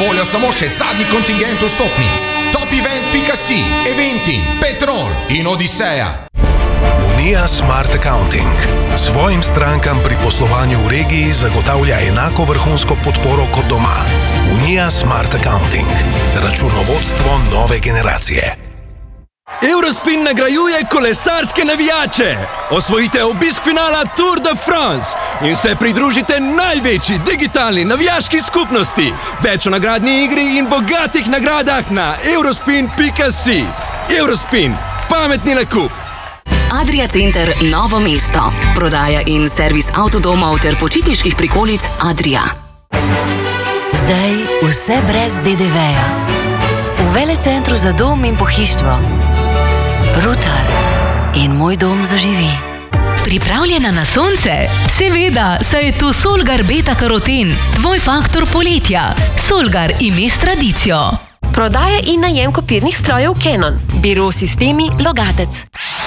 voljo samo še zadnji kontingent vstopnic. Topevent.si, Eventim, Petrol in Odiseja. Unija Smart Accounting svojim strankam pri poslovanju v regiji zagotavlja enako vrhunsko podporo kot doma. Unija Smart Accounting. Računovodstvo nove generacije. Eurospin nagrajuje kolesarske navijače. Osvojite obisk finala Tour de France in se pridružite največji digitalni navijaški skupnosti. Več o nagradni igri in bogatih nagradah na eurospin.si. Eurospin. Pametni nakup. Adria Center Novo mesto. Prodaja in servis avtodomov ter počitniških prikolic Adria. Zdaj vse brez DDV-ja. V velecentru za dom in pohištvo. Rutar in moj dom zaživi. Pripravljena na sonce? Seveda, saj je tu Solgar Beta Karoten, tvoj faktor poletja. Solgar ime s tradicijo. Prodaja in najem kopirnih strojev Canon. Biro Sistemi Logatec.